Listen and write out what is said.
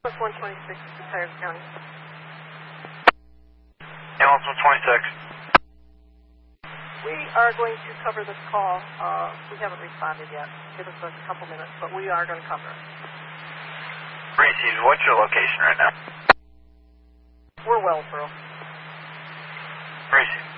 126, Tyrus County. Ambulance 126. We are going to cover this call. We haven't responded yet. Give us a couple minutes, but we are going to cover it. Reese, what's your location right now? We're Wellsboro. Reese.